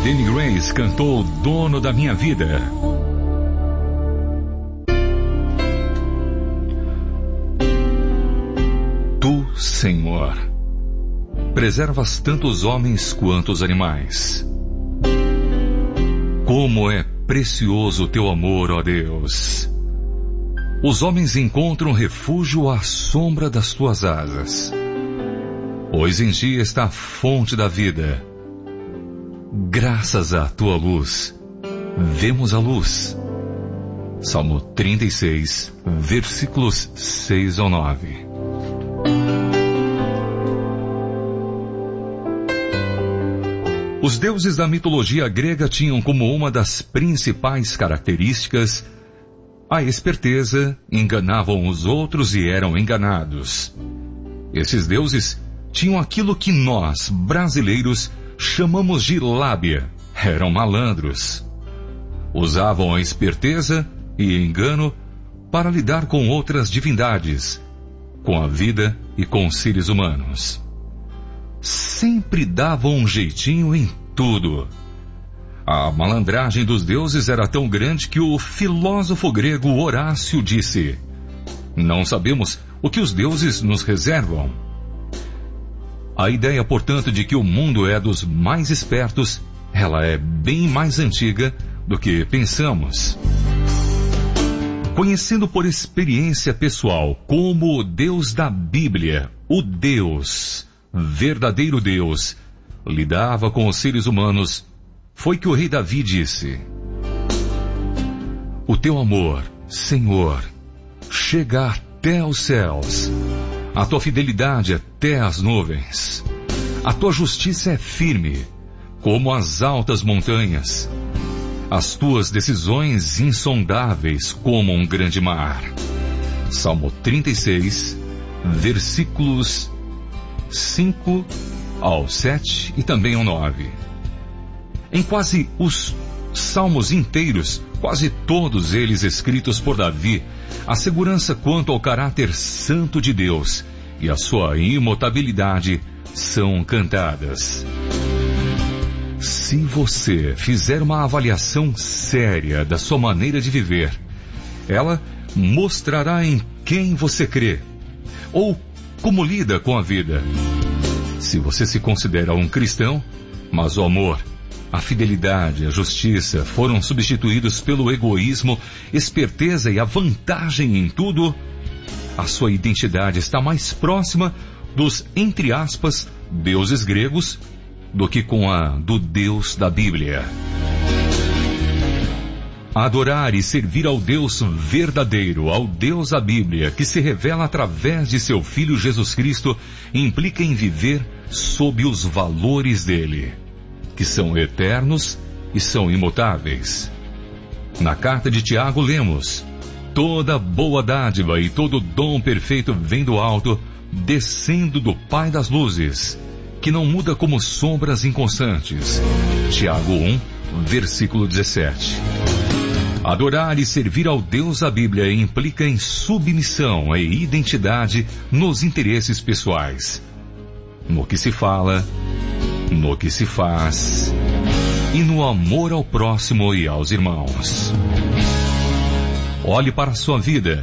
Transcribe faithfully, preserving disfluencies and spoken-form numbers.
Danny Grace cantou Dono da Minha Vida. Tu, Senhor, preservas tanto os homens quanto os animais. Como é precioso o teu amor, ó Deus! Os homens encontram refúgio à sombra das tuas asas, pois em ti está a fonte da vida. Graças à tua luz, vemos a luz. Salmo trinta e seis, versículos seis ao nove. Os deuses da mitologia grega tinham como uma das principais características a esperteza, enganavam os outros e eram enganados. Esses deuses tinham aquilo que nós, brasileiros, chamamos de lábia. Eram malandros. Usavam a esperteza e engano para lidar com outras divindades, com a vida e com os seres humanos. Sempre davam um jeitinho em tudo. A malandragem dos deuses era tão grande que o filósofo grego Horácio disse: não sabemos o que os deuses nos reservam. A ideia, portanto, de que o mundo é dos mais espertos, ela é bem mais antiga do que pensamos. Conhecendo por experiência pessoal como o Deus da Bíblia, o Deus, verdadeiro Deus, lidava com os seres humanos, foi que o rei Davi disse: o teu amor, Senhor, chega até os céus, a tua fidelidade até as nuvens, a tua justiça é firme, como as altas montanhas, as tuas decisões insondáveis como um grande mar. Salmo trinta e seis, versículos cinco ao sete e também ao nove. Em quase os salmos inteiros, quase todos eles escritos por Davi, a segurança quanto ao caráter santo de Deus e a sua imutabilidade são cantadas. Se você fizer uma avaliação séria da sua maneira de viver, ela mostrará em quem você crê, ou como lida com a vida. Se você se considera um cristão, mas o amor, a fidelidade, a justiça foram substituídos pelo egoísmo, esperteza e a vantagem em tudo, a sua identidade está mais próxima dos, entre aspas, deuses gregos, do que com a do Deus da Bíblia. Adorar e servir ao Deus verdadeiro, ao Deus da Bíblia, que se revela através de seu Filho Jesus Cristo, implica em viver sob os valores dele, que são eternos e são imutáveis. Na carta de Tiago lemos: toda boa dádiva e todo dom perfeito vem do alto, descendo do Pai das luzes, que não muda como sombras inconstantes. Tiago um, versículo dezessete. Adorar e servir ao Deus da Bíblia implica em submissão e identidade nos interesses pessoais, no que se fala, no que se faz e no amor ao próximo e aos irmãos. Olhe para a sua vida